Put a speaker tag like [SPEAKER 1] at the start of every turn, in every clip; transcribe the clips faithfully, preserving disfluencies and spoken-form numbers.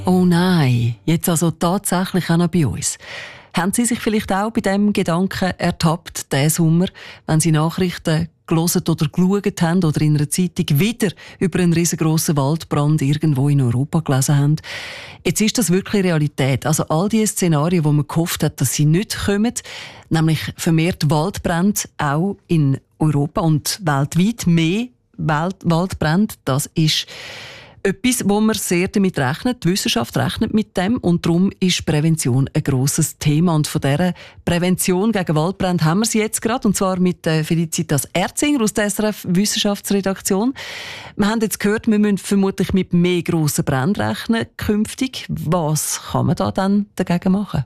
[SPEAKER 1] Oh nein, jetzt also tatsächlich auch noch bei uns. Haben Sie sich vielleicht auch bei diesem Gedanken ertappt, diesen Sommer, wenn Sie Nachrichten gelesen oder geschaut haben oder in einer Zeitung wieder über einen riesengroßen Waldbrand irgendwo in Europa gelesen haben? Jetzt ist das wirklich Realität. Also all die Szenarien, wo man gehofft hat, dass sie nicht kommen, nämlich vermehrt Waldbrände auch in Europa und weltweit mehr Wald Waldbrände, das ist etwas, wo man sehr damit rechnet. Die Wissenschaft rechnet mit dem und darum ist Prävention ein grosses Thema. Und von dieser Prävention gegen Waldbrände haben wir sie jetzt gerade, und zwar mit Felicitas Erzinger aus der S R F-Wissenschaftsredaktion. Wir haben jetzt gehört, wir müssen vermutlich mit mehr grossen Bränden rechnen künftig. Was kann man da dann dagegen machen?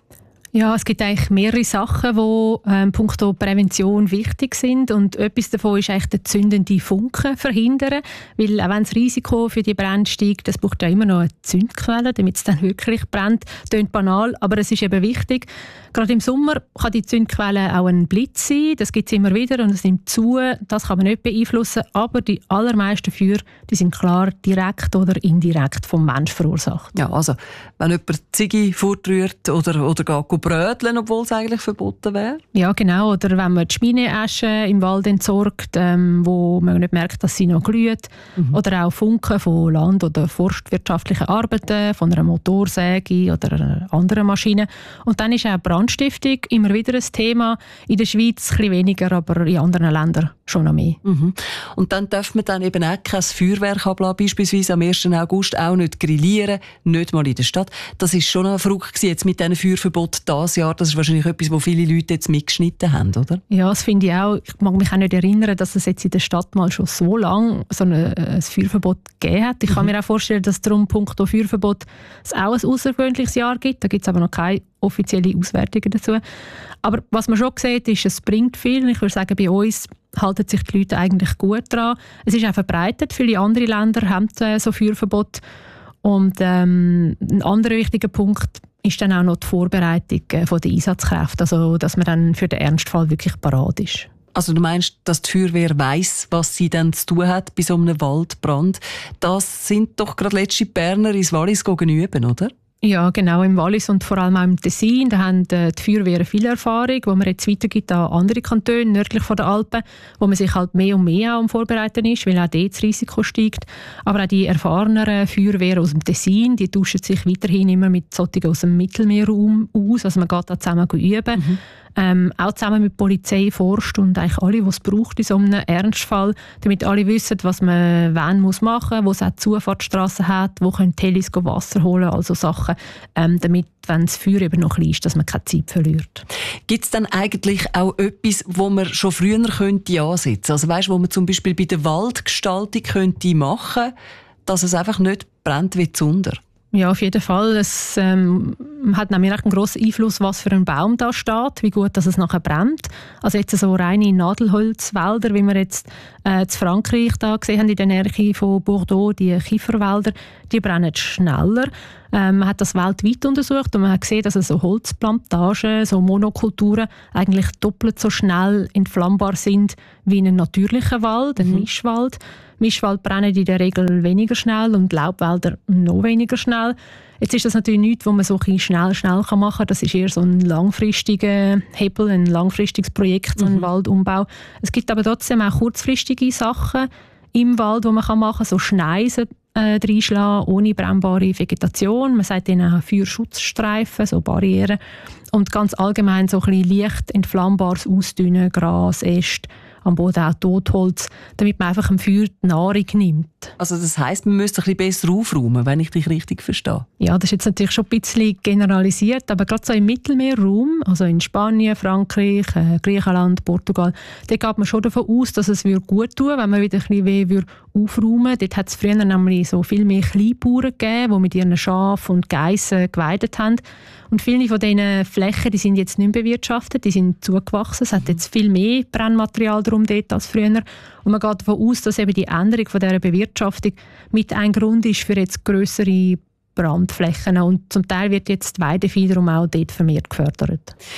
[SPEAKER 2] Ja, es gibt eigentlich mehrere Sachen, die ähm, punkto Prävention wichtig sind, und etwas davon ist eigentlich den zündenden Funken verhindern, weil auch wenn das Risiko für die Brände steigt, es braucht ja immer noch eine Zündquelle, damit es dann wirklich brennt. Das klingt banal, aber es ist eben wichtig. Gerade im Sommer kann die Zündquelle auch ein Blitz sein, das gibt es immer wieder und es nimmt zu, das kann man nicht beeinflussen, aber die allermeisten Feuer, die sind klar direkt oder indirekt vom Mensch verursacht.
[SPEAKER 1] Ja, also wenn jemand die Ziege fortrührt oder, oder geht bröteln, obwohl es eigentlich verboten wäre?
[SPEAKER 2] Ja, genau. Oder wenn man die Schmineasche im Wald entsorgt, ähm, wo man nicht merkt, dass sie noch glüht. Mhm. Oder auch Funken von land- oder forstwirtschaftlichen Arbeiten, von einer Motorsäge oder einer anderen Maschine. Und dann ist auch Brandstiftung immer wieder ein Thema. In der Schweiz ein bisschen weniger, aber in anderen Ländern schon noch mehr.
[SPEAKER 1] Mhm. Und dann darf man dann eben auch kein Feuerwerk ablassen, beispielsweise am ersten August auch nicht grillieren, nicht mal in der Stadt. Das ist schon eine Frucht jetzt mit diesen Feuerverboten dieses Jahr. Das ist wahrscheinlich etwas, wo viele Leute jetzt mitgeschnitten haben, oder?
[SPEAKER 2] Ja, das finde ich auch. Ich mag mich auch nicht erinnern, dass es jetzt in der Stadt mal schon so lange so ein, ein Feuerverbot gegeben hat. Ich kann mhm. mir auch vorstellen, dass darum punkto Feuerverbot es auch ein außergewöhnliches Jahr gibt. Da gibt es aber noch keine offizielle Auswertungen dazu. Aber was man schon sieht, ist, es bringt viel. Ich würde sagen, bei uns halten sich die Leute eigentlich gut dran. Es ist auch verbreitet. Viele andere Länder haben äh, so Feuerverbot. Und ähm, ein anderer wichtiger Punkt ist dann auch noch die Vorbereitung äh, von der Einsatzkräfte. Also, dass man dann für den Ernstfall wirklich parat ist.
[SPEAKER 1] Also du meinst, dass die Feuerwehr weiss, was sie dann zu tun hat bei so einem Waldbrand. Das sind doch gerade letzte Berner ins Wallis üben, oder?
[SPEAKER 2] Ja, genau, im Wallis und vor allem auch im Tessin. Da haben die Feuerwehren viel Erfahrung, die man jetzt weitergibt an andere Kantone nördlich von den Alpen, wo man sich halt mehr und mehr am Vorbereiten ist, weil auch dort das Risiko steigt. Aber auch die erfahreneren Feuerwehren aus dem Tessin, die tauschen sich weiterhin immer mit solchen aus dem Mittelmeerraum aus. Also man geht da zusammen üben. Mhm. Ähm, auch zusammen mit Polizei, Forst und eigentlich alle, die es braucht in so einem Ernstfall, damit alle wissen, was man wann muss machen muss, wo es auch Zufahrtsstrassen hat, wo können die Helis Wasser holen, also Sachen, ähm, damit, wenn das Feuer eben noch klein ist, dass man keine Zeit verliert.
[SPEAKER 1] Gibt es dann eigentlich auch etwas, wo man schon früher könnte ansetzen? Also weißt, wo man zum Beispiel bei der Waldgestaltung könnte machen, dass es einfach nicht brennt wie Zunder?
[SPEAKER 2] Ja, auf jeden Fall. Es ähm, hat nämlich einen grossen Einfluss, was für ein Baum da steht, wie gut dass es nachher brennt. Also jetzt so reine Nadelholzwälder, wie wir jetzt äh, in Frankreich da gesehen haben, in der Nähe von Bordeaux, die Kieferwälder, die brennen schneller. Ähm, man hat das weltweit untersucht und man hat gesehen, dass so Holzplantagen, so Monokulturen eigentlich doppelt so schnell entflammbar sind wie ein natürlicher Wald, ein mhm. Mischwald. Mischwald brennen in der Regel weniger schnell und Laubwälder noch weniger schnell. Jetzt ist das natürlich nichts, was man so ein schnell, schnell machen kann. Das ist eher so ein langfristiger Hebel, ein langfristiges Projekt, so ein mhm. Waldumbau. Es gibt aber trotzdem auch kurzfristige Sachen im Wald, die man machen kann, so Schneisen äh, reinschlagen, ohne brennbare Vegetation. Man sagt ihnen auch Feuerschutzstreifen, so Barrieren. Und ganz allgemein so ein bisschen leicht entflammbares Ausdünnen, Gras, Äste, am Boden auch Totholz, damit man einfach dem Feuer die Nahrung nimmt. Also
[SPEAKER 1] das heisst, man müsste ein bisschen besser aufräumen, wenn ich dich richtig verstehe?
[SPEAKER 2] Ja, das ist jetzt natürlich schon ein bisschen generalisiert, aber gerade so im Mittelmeerraum, also in Spanien, Frankreich, äh, Griechenland, Portugal, da geht man schon davon aus, dass es gut tun würde, wenn man wieder ein bisschen weh aufräumen würde. Dort hat es früher nämlich so viel mehr Kleinbauern gegeben, die mit ihren Schafen und Geissen geweidet haben. Und viele von diesen Flächen, die sind jetzt nicht mehr bewirtschaftet, die sind zugewachsen. Es hat jetzt viel mehr Brennmaterial drum dort als früher. Und man geht davon aus, dass eben die Änderung von dieser Bewirtschaftung mit ein Grund ist für jetzt grössere Brandflächen. Und zum Teil wird jetzt die Weidevieh darum auch dort vermehrt gefördert.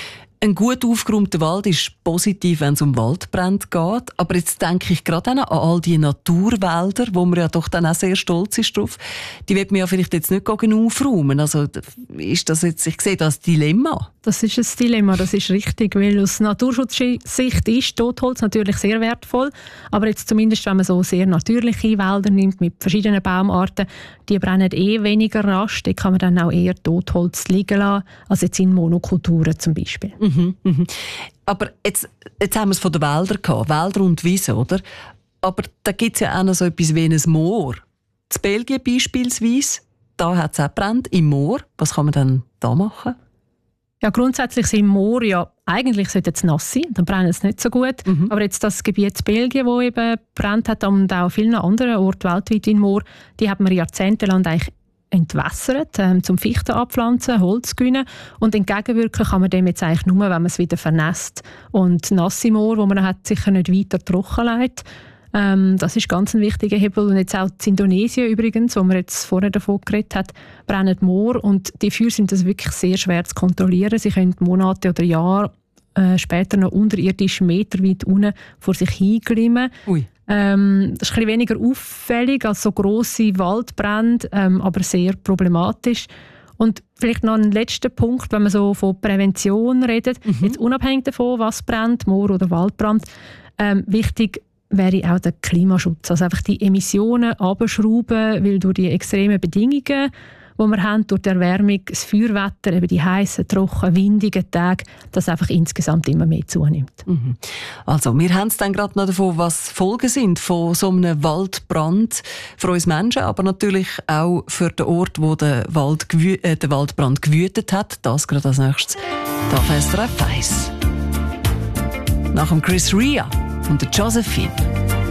[SPEAKER 1] ein gut aufgeräumter Wald ist positiv, wenn es um Waldbrände geht. Aber jetzt denke ich gerade an all die Naturwälder, wo man ja doch dann auch sehr stolz ist drauf. Die wird man ja vielleicht jetzt nicht aufräumen. Also ist das jetzt, ich sehe das Dilemma.
[SPEAKER 2] Das ist ein Dilemma, das ist richtig, weil aus Naturschutzsicht ist Totholz natürlich sehr wertvoll, aber jetzt zumindest, wenn man so sehr natürliche Wälder nimmt mit verschiedenen Baumarten, die brennen eh weniger rasch, da kann man dann auch eher Totholz liegen lassen, als jetzt in Monokulturen zum Beispiel.
[SPEAKER 1] Mhm, mhm. Aber jetzt, jetzt haben wir es von den Wäldern gehabt, Wälder und Wiesen, oder? Aber da gibt es ja auch noch so etwas wie ein Moor. In Belgien beispielsweise, da hat es auch gebrannt, im Moor. Was kann man dann da machen?
[SPEAKER 2] Ja, grundsätzlich sind Moor ja, eigentlich sollte es nass sein, dann brennen es nicht so gut. Mhm. Aber jetzt das Gebiet in Belgien, das eben brennt hat, und auch vielen anderen Orten weltweit in Moor, die hat man jahrzehntelang eigentlich entwässert, ähm, zum Fichten abpflanzen, Holz gewinnen. Und entgegenwirken kann man dem jetzt eigentlich nur, wenn man es wieder vernässt. Und nasse Moor, wo man hat, sicher nicht weiter trocken lässt. Ähm, das ist ganz ein wichtiger Hebel. Und jetzt auch in Indonesien übrigens, wo man jetzt vorher davon geredet hat, brennen Moor. Und die Feuer sind das wirklich sehr schwer zu kontrollieren. Sie können Monate oder Jahre äh, später noch unterirdisch meterweit unten vor sich hinglimmen.
[SPEAKER 1] Ui.
[SPEAKER 2] Ähm, das ist ein bisschen weniger auffällig als so grosse Waldbrände, ähm, aber sehr problematisch. Und vielleicht noch ein letzter Punkt, wenn man so von Prävention redet, mhm. jetzt unabhängig davon, was brennt, Moor- oder Waldbrand, ähm, wichtig wäre auch der Klimaschutz. Also einfach die Emissionen runterschrauben, weil durch die extremen Bedingungen, die wir haben, durch die Erwärmung, das Feuerwetter, eben die heißen, trocken, windigen Tage, das einfach insgesamt immer mehr zunimmt.
[SPEAKER 1] Mhm. Also, wir haben es dann gerade noch davon, was Folgen sind von so einem Waldbrand für uns Menschen, aber natürlich auch für den Ort, wo der, Wald gewü- äh, der Waldbrand gewütet hat. Das gerade als nächstes. Da fest drauf eins. Nach dem Chris Rea und der Josephine.